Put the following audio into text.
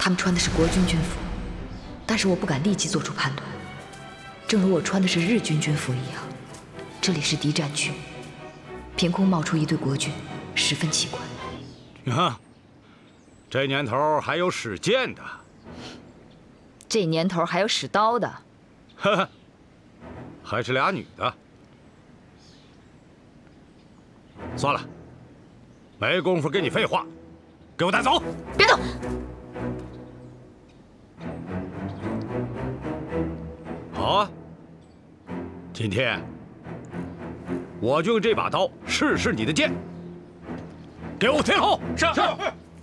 他们穿的是国军军服，但是我不敢立即做出判断，正如我穿的是日军军服一样。这里是敌占区，凭空冒出一队国军，十分奇怪。 你看，这年头还有使剑的， 这年头还有使刀的， 呵呵，还是俩女的。算了，没工夫跟你废话，给我带走！ 别动！ 好啊，今天我就用这把刀试试你的剑。给我听候！ 是。